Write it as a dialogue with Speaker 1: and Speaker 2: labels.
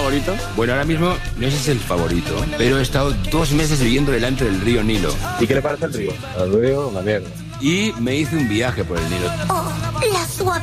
Speaker 1: favorito?
Speaker 2: Bueno, ahora mismo no sé si es el favorito, pero he estado 2 meses viviendo delante del río Nilo.
Speaker 1: ¿Y qué le parece el río?
Speaker 3: El río, una mierda.
Speaker 2: Y me hice un viaje por el Nilo.
Speaker 4: Oh, la suave